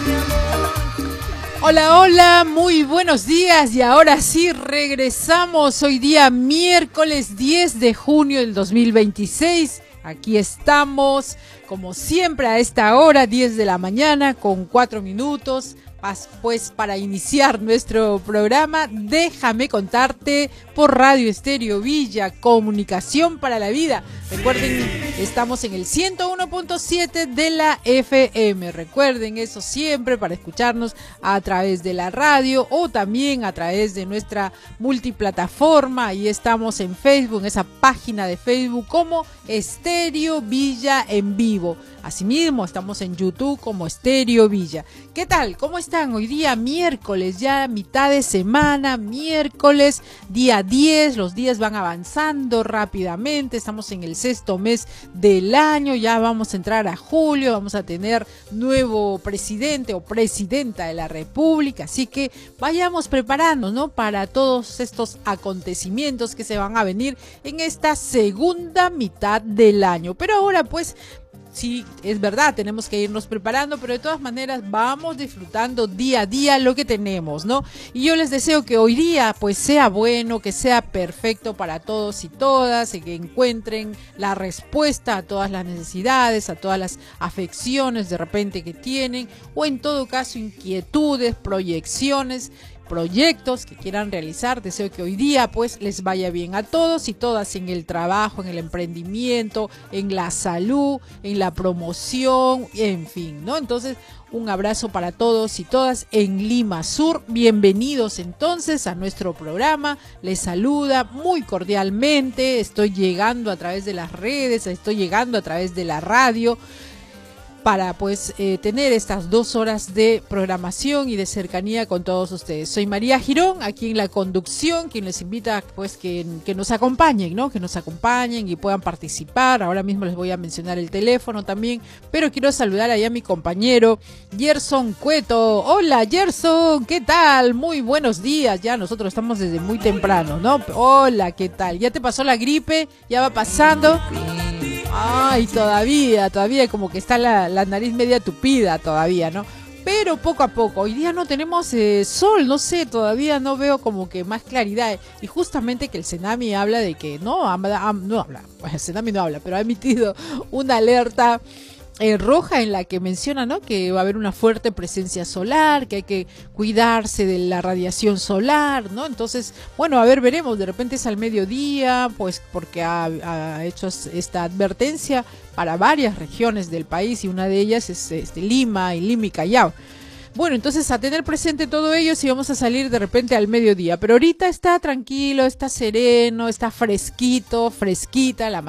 Hola, hola, muy buenos días y ahora sí regresamos hoy día miércoles 10 de junio del 2026. Aquí estamos, como siempre a esta hora, 10 de la mañana con 4 minutos. Pues para iniciar nuestro programa, déjame contarte por Radio Estéreo Villa, comunicación para la vida. Recuerden, estamos en el 101.7 de la FM. Recuerden eso siempre para escucharnos a través de la radio o también a través de nuestra multiplataforma. Ahí estamos en Facebook, en esa página de Facebook como Estéreo Villa en vivo. Asimismo, estamos en YouTube como Estéreo Villa. ¿Qué tal? ¿Cómo están? Hoy día miércoles, ya mitad de semana, miércoles, día 10. Los días van avanzando rápidamente. Estamos en el sexto mes del año. Ya vamos a entrar a julio. Vamos a tener nuevo presidente o presidenta de la República. Así que vayamos preparándonos, ¿no? Para todos estos acontecimientos que se van a venir en esta segunda mitad del año. Pero ahora, pues, sí, es verdad, tenemos que irnos preparando, pero de todas maneras vamos disfrutando día a día lo que tenemos, ¿no? Y yo les deseo que hoy día pues sea bueno, que sea perfecto para todos y todas, y que encuentren la respuesta a todas las necesidades, a todas las afecciones de repente que tienen, o en todo caso inquietudes, proyecciones, proyectos que quieran realizar. Deseo que hoy día pues les vaya bien a todos y todas en el trabajo, en el emprendimiento, en la salud, en la promoción, en fin, ¿no? Entonces, un abrazo para todos y todas en Lima Sur. Bienvenidos entonces a nuestro programa. Les saluda muy cordialmente. Estoy llegando a través de las redes, estoy llegando a través de la radio, para pues tener estas 2 horas de programación y de cercanía con todos ustedes. Soy María Girón, aquí en la conducción, quien les invita pues que nos acompañen, ¿no? Que nos acompañen y puedan participar. Ahora mismo les voy a mencionar el teléfono también, pero quiero saludar allá a mi compañero Gerson Cueto. Hola Gerson, ¿qué tal? Muy buenos días, ya nosotros estamos desde muy temprano, ¿no? Hola, ¿qué tal? ¿Ya te pasó la gripe? ¿Ya va pasando? Ay, todavía como que está la nariz media tupida todavía, ¿no? Pero poco a poco, hoy día no tenemos sol, no sé, todavía no veo como que más claridad. Y justamente que el Senami habla de que, no habla, pues el Senami no habla, pero ha emitido una alerta roja en la que menciona, ¿no? Que va a haber una fuerte presencia solar, que hay que cuidarse de la radiación solar, ¿no? Entonces, bueno, a ver, veremos, de repente es al mediodía, pues porque ha hecho esta advertencia para varias regiones del país y una de ellas es Lima y Lima y Callao. Bueno, entonces a tener presente todo ello si vamos a salir de repente al mediodía, pero ahorita está tranquilo, está sereno, está fresquito, fresquita la